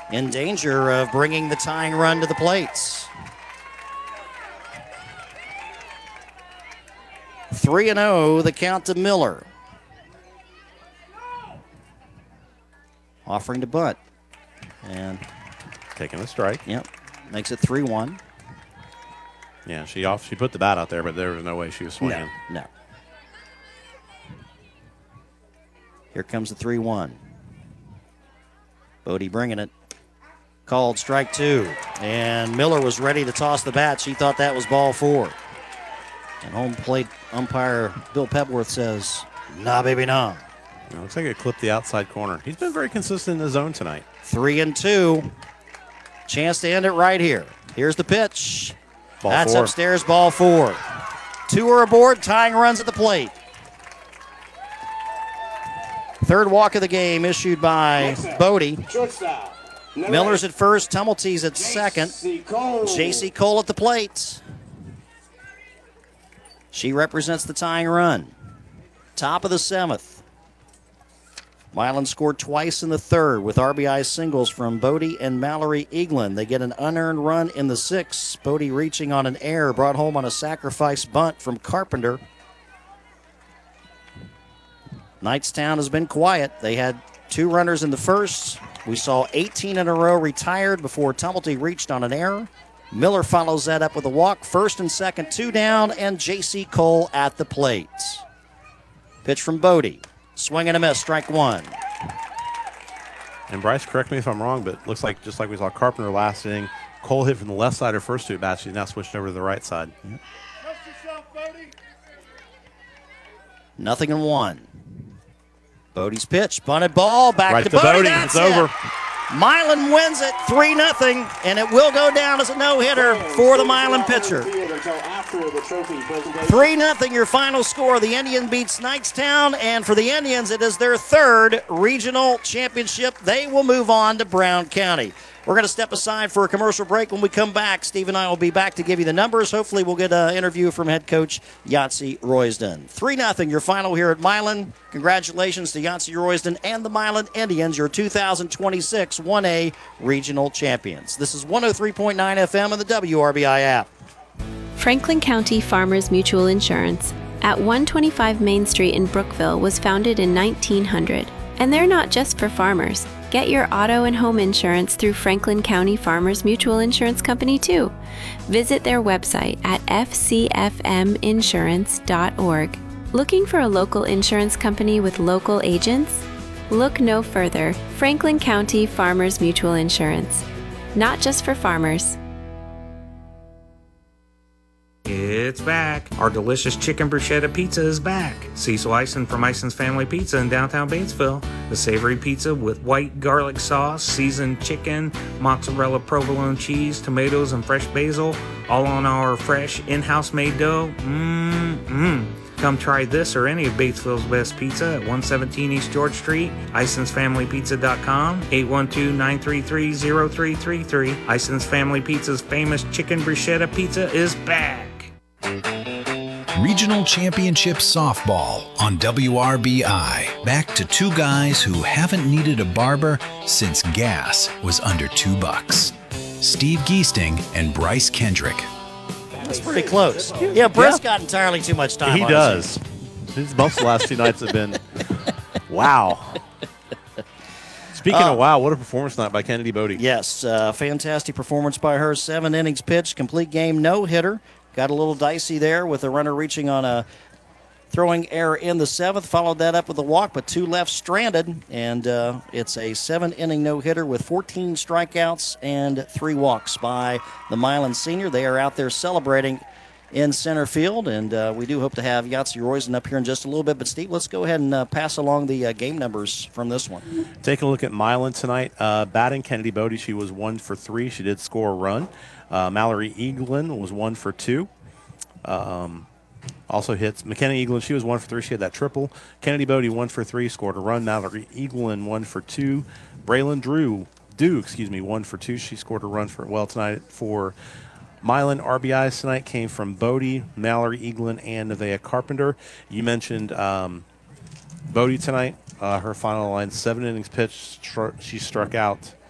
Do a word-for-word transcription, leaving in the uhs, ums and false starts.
in danger of bringing the tying run to the plates. three and oh, the count to Miller. Offering to bunt. And taking a strike. Yep. Makes it three one. Yeah, she off. She put the bat out there, but there was no way she was swinging. No, no. Here comes the three one. Bodie bringing it. Called strike two. And Miller was ready to toss the bat. She thought that was ball four. And home plate umpire Bill Pepworth says, nah, baby, nah. It looks like it clipped the outside corner. He's been very consistent in the zone tonight. Three and two. Chance to end it right here. Here's the pitch. Ball That's four. upstairs, ball four. Two are aboard, tying runs at the plate. Third walk of the game issued by Bodie. Miller's at first, Tumulty's at second. J C Cole at the plate. She represents the tying run. Top of the seventh. Milan scored twice in the third with R B I singles from Bodie and Mallory Eaglin. They get an unearned run in the sixth. Bodie reaching on an error, brought home on a sacrifice bunt from Carpenter. Knightstown has been quiet. They had two runners in the first. We saw eighteen in a row retired before Tumulty reached on an error. Miller follows that up with a walk. First and second, two down, and J C Cole at the plate. Pitch from Bodie. Swing and a miss, strike one. And Bryce, correct me if I'm wrong, but it looks like just like we saw Carpenter last inning, Cole hit from the left side her first two bats. She's now switched over to the right side. Yep. Nothing in one. Bodie's pitch, bunted ball, back right to, to Bodie. Bodie. That's It's it. over. Milan wins it three nothing, and it will go down as a no-hitter for the Milan pitcher. three nothing your final score. The Indian beats Knightstown, and for the Indians, it is their third regional championship. They will move on to Brown County. We're going to step aside for a commercial break. When we come back, Steve and I will be back to give you the numbers. Hopefully, we'll get an interview from head coach Yahtzee Royston. three nothing your final here at Milan. Congratulations to Yahtzee Royston and the Milan Indians, your two thousand twenty-six one A regional champions. This is one oh three point nine F M on the W R B I app. Franklin County Farmers Mutual Insurance at one twenty-five Main Street in Brookville was founded in nineteen hundred. And they're not just for farmers. Get your auto and home insurance through Franklin County Farmers Mutual Insurance Company, too. Visit their website at f c f m insurance dot org. Looking for a local insurance company with local agents? Look no further. Franklin County Farmers Mutual Insurance. Not just for farmers. It's back. Our delicious chicken bruschetta pizza is back. Cecil Eisen from Eisen's Family Pizza in downtown Batesville. The savory pizza with white garlic sauce, seasoned chicken, mozzarella provolone cheese, tomatoes, and fresh basil, all on our fresh in-house made dough. Mmm-mmm. Come try this or any of Batesville's best pizza at one seventeen East George Street, Ison's Family Pizza dot com, eight one two, nine three three, zero three three three. Ison's Family Pizza's famous chicken bruschetta pizza is back. Regional Championship Softball on W R B I. Back to two guys who haven't needed a barber since gas was under two bucks. Steve Geesting and Bryce Kendrick. That's pretty close. Yeah, Britt's got entirely too much time. He on does. His most of the last two nights have been, wow. Speaking Uh, of wow, what a performance tonight by Kennedy Bodie. Yes, uh, fantastic performance by her. Seven innings pitched, complete game, no hitter. Got a little dicey there with a runner reaching on a throwing error in the seventh. Followed that up with a walk, but two left stranded. And uh, it's a seven-inning no-hitter with fourteen strikeouts and three walks by the Milan senior. They are out there celebrating in center field, and uh, we do hope to have Yahtzee Royston up here in just a little bit. But, Steve, let's go ahead and uh, pass along the uh, game numbers from this one. Taking a look at Milan tonight, uh, batting Kennedy Bodie, she was one for three. She did score a run. Uh, Mallory Eaglin was one for two. Um, also hits McKenna Eaglin. She was one for three. She had that triple. Kennedy Bodie one for three, scored a run. Mallory Eaglin one for two. Braylon Drew, Dew, excuse me, one for two. She scored a run for well tonight for Milan. R B Is tonight came from Bodie, Mallory Eaglin, and Nevaeh Carpenter. You mentioned um, Bodie tonight. Uh, her final line, seven innings pitched. Stru- she struck out